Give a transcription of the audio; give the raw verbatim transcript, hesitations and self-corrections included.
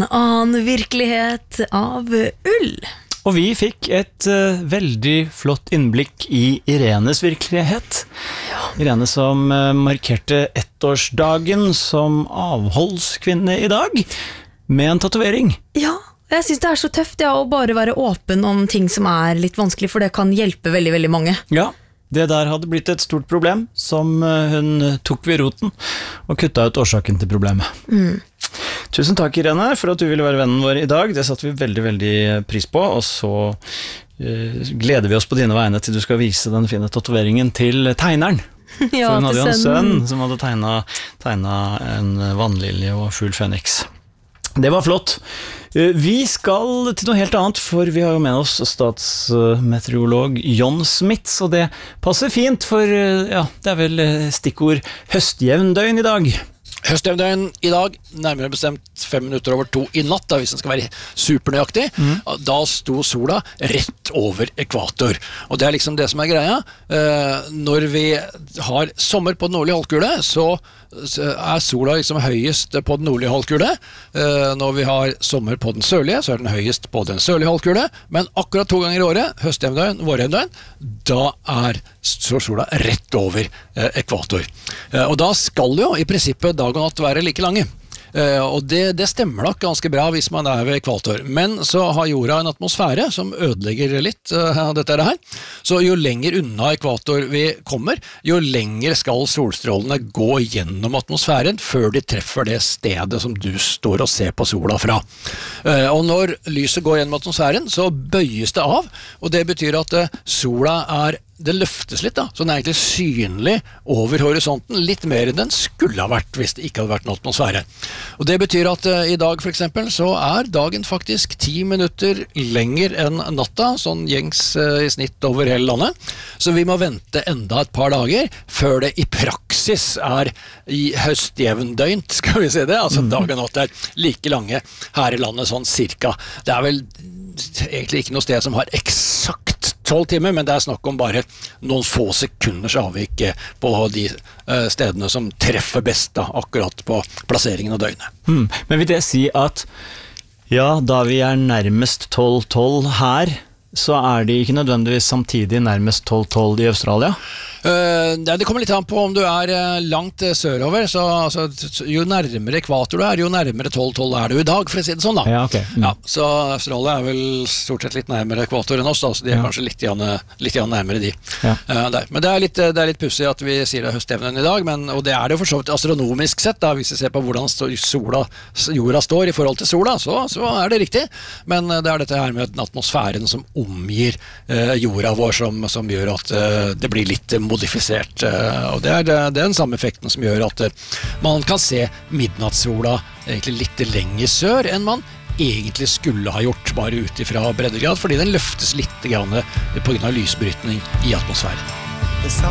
en annen virkelighet av ull. Og vi fikk et uh, veldig flott innblikk i Irenes virkelighet. Ja. Irene som uh, markerte ettårsdagen som avholdskvinne i dag, med en tatovering. Ja, jeg synes det er så tøft ja, å bare være åpen om ting som er litt vanskelig, for det kan hjelpe veldig, veldig mange. Ja, det der hadde blitt et stort problem, som uh, hun tok ved roten, og kutta ut årsaken til problemet. Mm. Tusen takk, Irene, for at du ville være vennen vår i dag. Det satte vi veldig, veldig pris på, og så uh, gleder vi oss på dine vegne til du skal vise den fine tatoveringen til tegneren. Ja, for hun hadde jo en sønnen. sønn som hadde tegnet, tegnet en vannlilje og fugl føniks. Det var flott. Vi skal til noe helt annet, for vi har jo med oss statsmeteorolog John Smits, og det passer fint, for ja, det er vel stikkord høstjevndøgn i dag. Høstjevndøgn i dag, nærmere bestemt fem minutter over to i natt, da, hvis den skal være supernøyaktig. Mm. Da sto sola rett over ekvator. Og det er liksom det som er greia. Eh, når vi har sommer på den nordlige halvkule, så er sola liksom høyest på den nordlige halvkule. Eh, når vi har sommer på den sørlige, så er den høyest på den sørlige halvkule. Men akkurat to ganger i året, høstjevndøgn, vårjevndøgn, da er sola rett over eh, ekvator. Eh, og da skal jo i prinsippet dag og natt være like lange. Uh, og det, det stemmer nok ganske bra hvis man er ved ekvator. Men så har jorda en atmosfære som ødelegger litt uh, av dette her. Så jo lenger unna ekvator vi kommer, jo lenger skal solstrålene gå gjennom atmosfæren før de treffer det stedet som du står og ser på sola fra. Uh, og når lyset går gjennom atmosfæren, så bøyes det av, og det betyr at uh, sola er det løftes litt da, så den er egentlig synlig over horisonten, litt mer enn den skulle ha vært hvis det ikke hadde vært en atmosfære. Og det betyr at uh, i dag for eksempel så er dagen faktisk ti minutter lenger enn natta, sånn gjengs uh, i snitt over hele landet. Så vi må vente enda et par dager før det i praksis er i høstjevndøgnt, skal vi si det, altså dag og natt er like lange her i landet, sånn cirka. Det er vel egentlig ikke noe sted som har eksakt tolv timer, men det er snakk om bare noen få sekunders avvik på de stedene som treffer best da, akkurat på plasseringen av døgnet. Hmm. Men vil det si at ja, da vi er nærmest tolv tolv her, så er de ikke nødvendigvis samtidig nærmest tolv tolv i Australia? Uh, det kommer litt an på om du er uh, langt uh, sørover, så altså, jo nærmere ekvator du er, jo nærmere tolv tolv er du i dag, for å si det sånn da. Ja, okay. mm. Ja, så Australia er vel stort sett litt nærmere ekvator enn oss da, så de er ja. kanskje litt, grann, litt grann nærmere de. Ja. Uh, der. Men det er litt, det er litt pussig at vi sier det er høstjevndøgn i dag, men, og det er det for så vidt astronomisk sett da, hvis vi ser på hvordan sola, jorda står i forhold til sola, så, så er det riktig. Men uh, det er dette her med den atmosfæren som omgir uh, jorda vår, som, som gjør at uh, det blir litt modifisert, og det er, det er den samme effekten som gjør at man kan se midnattssola egentlig litt lenger sør enn man egentlig skulle ha gjort, bare ut ifra breddegrad, fordi den løftes litt grann på grunn av lysbrytning i atmosfæren.